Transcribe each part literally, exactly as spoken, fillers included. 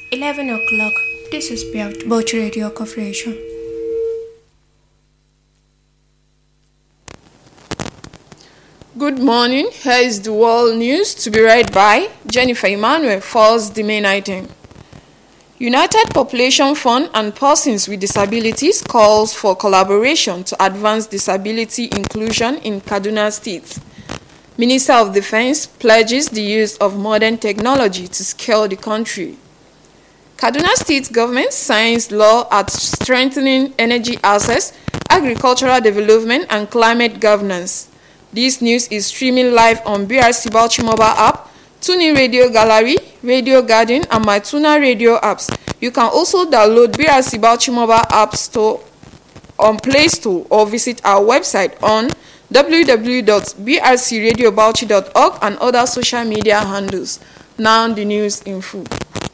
eleven o'clock. This is Bauchi Radio Corporation. Good morning. Here is the world news to be read by Jennifer Emmanuel. First, the main item. United Population Fund and Persons with Disabilities calls for collaboration to advance disability inclusion in Kaduna State. Minister of Defense pledges the use of modern technology to scale the country. Kaduna State government signs law at strengthening energy access, agricultural development, and climate governance. This news is streaming live on B R C Bauchi mobile app, TuneIn Radio Gallery, Radio Garden, and My Tuna Radio apps. You can also download B R C Bauchi mobile app store on Play Store or visit our website on w w w dot b r c radio bauchi dot org and other social media handles. Now the news in full.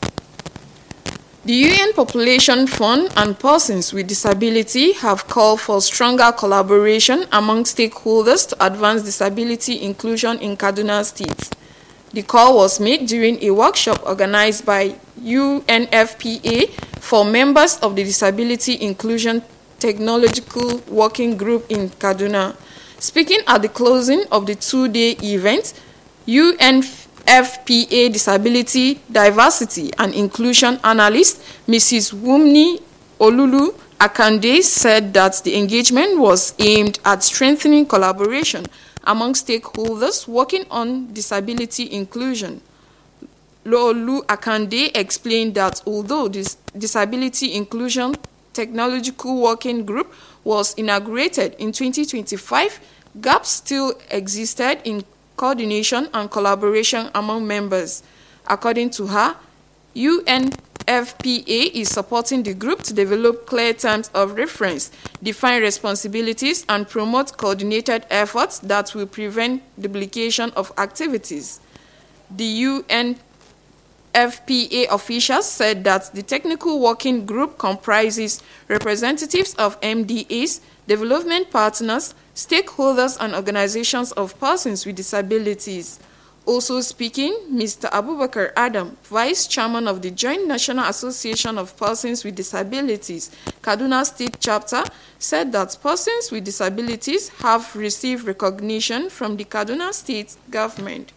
The U N Population Fund and persons with disability have called for stronger collaboration among stakeholders to advance disability inclusion in Kaduna State. The call was made during a workshop organized by U N F P A for members of the Disability Inclusion Technological Working Group in Kaduna. Speaking at the closing of the two-day event, U N F P A Disability, Diversity and Inclusion Analyst Missus Wumni Olulu Akande said that the engagement was aimed at strengthening collaboration among stakeholders working on disability inclusion. Lolu Akande explained that although this Disability Inclusion Technological Working Group was inaugurated in twenty twenty-five, gaps still existed in coordination and collaboration among members. According to her, U N F P A is supporting the group to develop clear terms of reference, define responsibilities, and promote coordinated efforts that will prevent duplication of activities. The U N F P A officials said that the technical working group comprises representatives of M D As, development partners, stakeholders, and organizations of persons with disabilities. Also speaking, Mister Abubakar Adam, Vice Chairman of the Joint National Association of Persons with Disabilities, Kaduna State Chapter, said that persons with disabilities have received recognition from the Kaduna State government.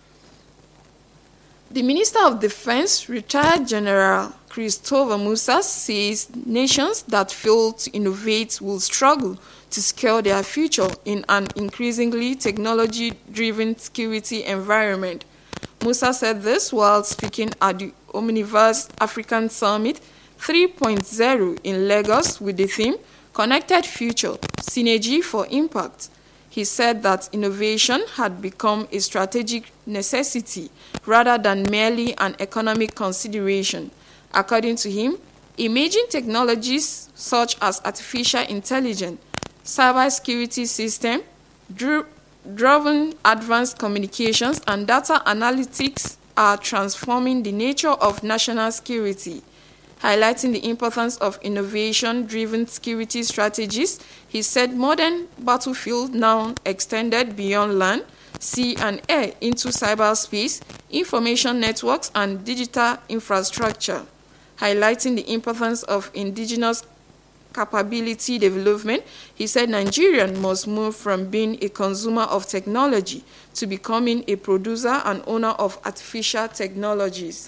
The Minister of Defense, retired General Christopher Musa, says nations that fail to innovate will struggle to scale their future in an increasingly technology-driven security environment. Musa said this while speaking at the Omniverse African Summit three point oh in Lagos with the theme Connected Future, Synergy for Impact. He said that innovation had become a strategic necessity rather than merely an economic consideration. According to him, emerging technologies such as artificial intelligence, cybersecurity system, dri- driven advanced communications, and data analytics are transforming the nature of national security. Highlighting the importance of innovation-driven security strategies, he said modern battlefield now extended beyond land, sea, and air into cyberspace, information networks, and digital infrastructure. Highlighting the importance of indigenous capability development, he said Nigeria must move from being a consumer of technology to becoming a producer and owner of artificial technologies.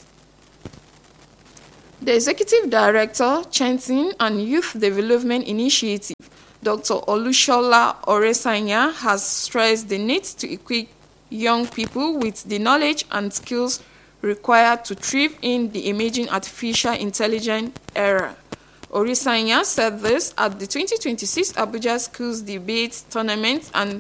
The Executive Director, Chanting and Youth Development Initiative, Doctor Olushola Oresanya, has stressed the need to equip young people with the knowledge and skills required to thrive in the emerging artificial intelligence era. Oresanya said this at the twenty twenty-six Abuja Schools Debate Tournament and